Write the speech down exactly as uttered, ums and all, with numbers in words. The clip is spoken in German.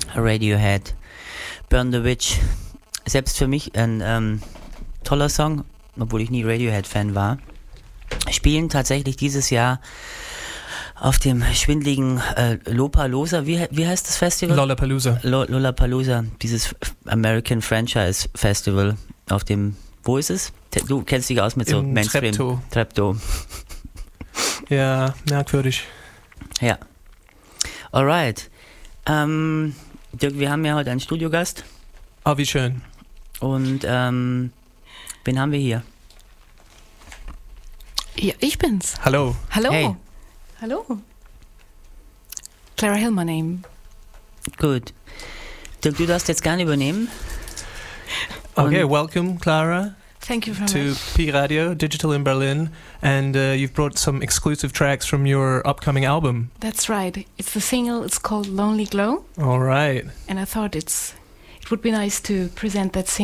Radiohead, Burn the Witch. Selbst für mich ein ähm, toller Song, obwohl ich nie Radiohead-Fan war. Spielen tatsächlich dieses Jahr auf dem schwindligen äh, Lollapalooza, wie, wie heißt das Festival? Lollapalooza. Lo- Lollapalooza, dieses American Franchise Festival, auf dem, wo ist es? Du kennst dich aus mit so Im Mainstream. Treptow. Treptow. Ja, merkwürdig. Ja. Alright. Ähm, Dirk, wir haben ja heute einen Studiogast. Oh, wie schön. Und ähm, wen haben wir hier? Ja, ich bin's. Hallo. Hallo. Hey. Hallo. Clara Hill, my name. Gut. Dirk, du darfst jetzt gerne übernehmen. Okay, Und- welcome, Clara, Thank you very to much. P Radio Digital in Berlin, and uh, you've brought some exclusive tracks from your upcoming album. That's right. It's the single. It's called Lonely Glow, All right. and I thought it's it would be nice to present that single.